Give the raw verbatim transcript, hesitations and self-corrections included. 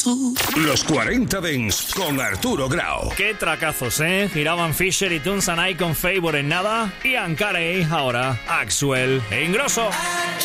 tú. Los cuarenta Dance con Arturo Grau. Qué tracazos, ¿eh? Giraban Fisher y Tunes and I con Favor en nada. Ian Carey, ahora Axwell e Ingrosso.